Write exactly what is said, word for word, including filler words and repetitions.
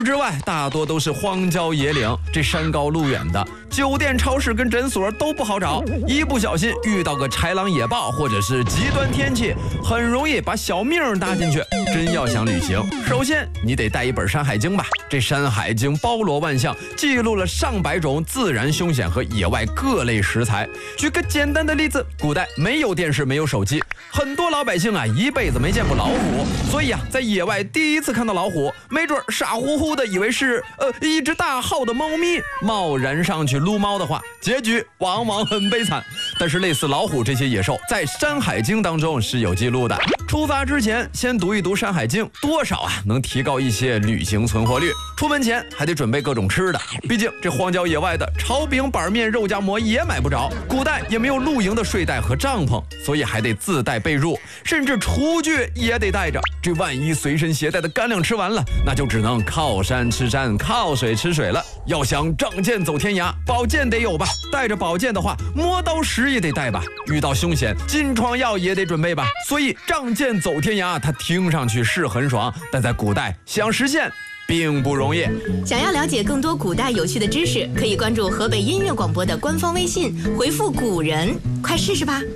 之外，大多都是荒郊野岭，这山高路远的，酒店、超市跟诊所都不好找，一不小心遇到个豺狼野豹或者是极端天气，很容易把小命搭进去。真要想旅行，首先你得带一本《山海经》吧。这《山海经》包罗万象，记录了上百种自然凶险和野外各类食材。举个简单的例子，古代没有电视，没有手机，很多老百姓啊一辈子没见过老虎，所以啊在野外第一次看到老虎，没准傻乎乎的以为是呃一只大号的猫咪，贸然上去撸猫的话，结局往往很悲惨。但是类似老虎这些野兽，在《山海经》当中是有记录的。出发之前先读一读《山海经》，多少啊能提高一些旅行存活率。出门前还得准备各种吃的，毕竟这荒郊野外的炒饼、板面、肉夹馍也买不着，古代也没有露营的睡袋和帐篷，所以还得自带被褥，甚至厨具也得带着。这万一随身携带的干粮吃完了，那就只能靠山吃山，靠水吃水了。要想仗剑走天涯，宝剑得有吧，带着宝剑的话，磨刀石也得带吧，遇到凶险，金疮药也得准备吧。所以仗剑走天涯，它听上去是很爽，但在古代想实现并不容易。 想要了解更多古代有趣的知识，可以关注河北音乐广播的官方微信，回复古人，快试试吧。